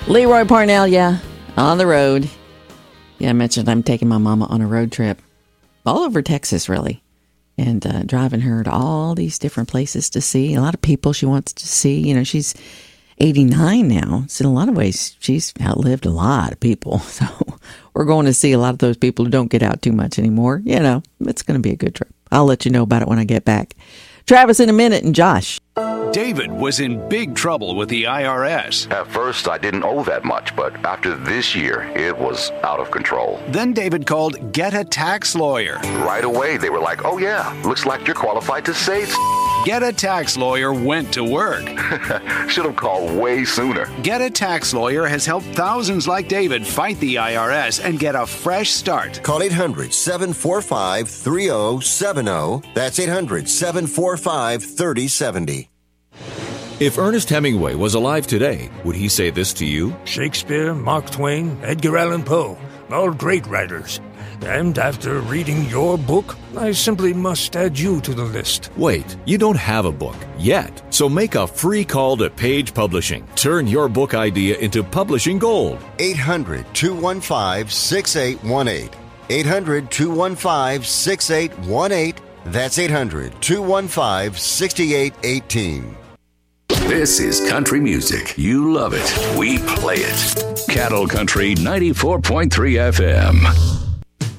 Leroy Parnell, yeah, on the road. Yeah, I mentioned I'm taking my mama on a road trip all over Texas, really, and driving her to all these different places to see. A lot of people she wants to see. You know, she's 89 now, so in a lot of ways, she's outlived a lot of people. So we're going to see a lot of those people who don't get out too much anymore. You know, it's going to be a good trip. I'll let you know about it when I get back. Travis in a minute, and Josh. David was in big trouble with the IRS. At first, I didn't owe that much, but after this year, it was out of control. Then David called Get a Tax Lawyer. Right away, they were like, oh yeah, looks like you're qualified to save. Get a Tax Lawyer went to work. Should have called way sooner. Get a Tax Lawyer has helped thousands like David fight the IRS and get a fresh start. Call 800-745-3070. That's 800-745-3070. If Ernest Hemingway was alive today, would he say this to you? Shakespeare, Mark Twain, Edgar Allan Poe, all great writers. And after reading your book, I simply must add you to the list. Wait, you don't have a book yet. So make a free call to Page Publishing. Turn your book idea into publishing gold. 800-215-6818. 800-215-6818. That's 800-215-6818. This is country music. You love it. We play it. Cattle Country 94.3 FM.